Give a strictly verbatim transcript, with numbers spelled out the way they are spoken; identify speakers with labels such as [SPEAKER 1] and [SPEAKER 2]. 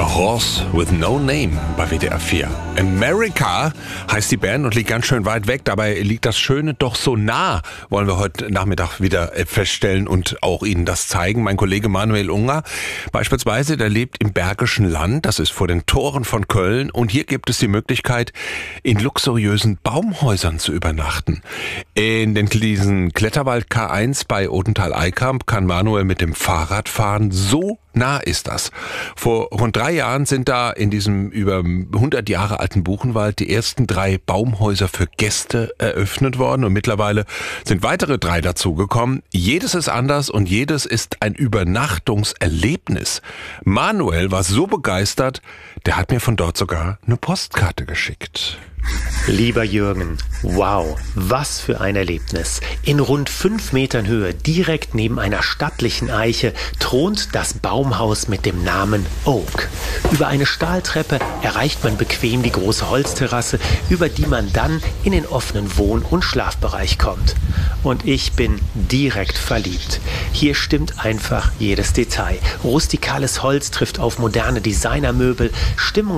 [SPEAKER 1] A Horse with No Name bei W D R vier. America heißt die Band und liegt ganz schön weit weg. Dabei liegt das Schöne doch so nah, wollen wir heute Nachmittag wieder feststellen und auch Ihnen das zeigen. Mein Kollege Manuel Unger beispielsweise, der lebt im Bergischen Land. Das ist vor den Toren von Köln. Und hier gibt es die Möglichkeit, in luxuriösen Baumhäusern zu übernachten. In den diesen Kletterwald K eins bei Odenthal-Eikamp kann Manuel mit dem Fahrrad fahren. So nah ist das. Vor rund drei Jahren sind da in diesem über hundert Jahre alten Buchenwald die ersten drei Baumhäuser für Gäste eröffnet worden und mittlerweile sind weitere drei dazugekommen. Jedes ist anders und jedes ist ein Übernachtungserlebnis. Manuel war so begeistert, der hat mir von dort sogar eine Postkarte geschickt.
[SPEAKER 2] Lieber Jürgen, wow, was für ein Erlebnis. In rund fünf Metern Höhe, direkt neben einer stattlichen Eiche, thront das Baumhaus mit dem Namen Oak. Über eine Stahltreppe erreicht man bequem die große Holzterrasse, über die man dann in den offenen Wohn- und Schlafbereich kommt. Und ich bin direkt verliebt. Hier stimmt einfach jedes Detail. Rustikales Holz trifft auf moderne Designermöbel, Stimmung